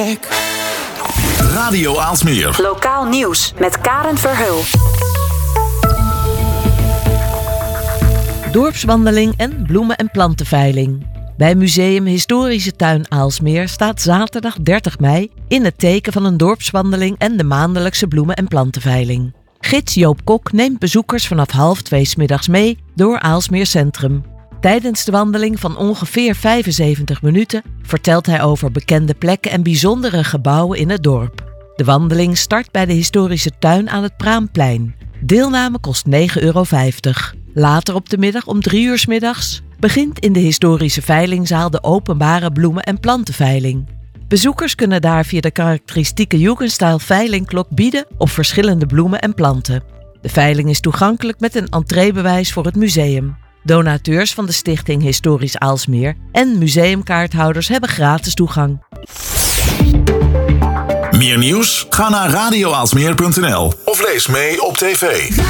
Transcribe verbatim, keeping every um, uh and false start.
Radio Aalsmeer. Lokaal nieuws met Karen Verheul. Dorpswandeling en bloemen- en plantenveiling. Bij Museum Historische Tuin Aalsmeer staat zaterdag dertig mei in het teken van een dorpswandeling en de maandelijkse bloemen- en plantenveiling. Gids Joop Kok neemt bezoekers vanaf half twee 's middags mee door Aalsmeer Centrum. Tijdens de wandeling van ongeveer vijfenzeventig minuten vertelt hij over bekende plekken en bijzondere gebouwen in het dorp. De wandeling start bij de historische tuin aan het Praamplein. Deelname kost negen euro vijftig. Later op de middag om drie uur 's middags begint in de historische veilingzaal de openbare bloemen- en plantenveiling. Bezoekers kunnen daar via de karakteristieke Jugendstil veilingklok bieden op verschillende bloemen en planten. De veiling is toegankelijk met een entreebewijs voor het museum. Donateurs van de Stichting Historisch Aalsmeer en museumkaarthouders hebben gratis toegang. Meer nieuws? Ga naar radio aalsmeer punt n l of lees mee op tv.